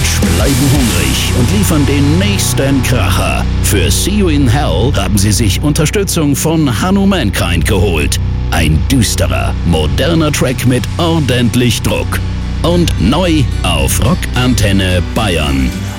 Rage bleiben hungrig und liefern den nächsten Kracher. Für See You in Hell haben sie sich Unterstützung von Hanno Mankind geholt. Ein düsterer, moderner Track mit ordentlich Druck. Und neu auf Rockantenne Bayern.